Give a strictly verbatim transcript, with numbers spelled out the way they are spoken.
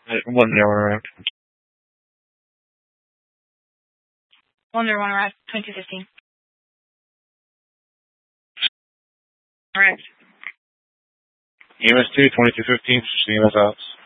One zero arrived. One zero one arrived. Twenty-two fifteen. Arrived. E M S two, twenty-two fifteen, E M S outs.